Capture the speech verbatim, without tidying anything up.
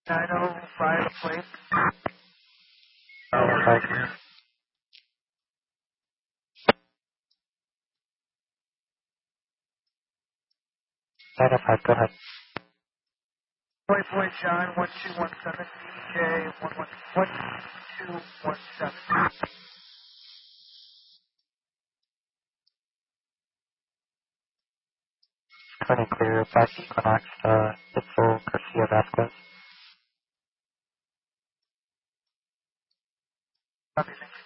nine oh five plate. nine oh five here. nine oh five, go ahead. Boy, boy, John, one two one seven, D J, one one one two one seven. Turning clear, back Equinox, uh, Itzel, Garcia Vasquez. Copy.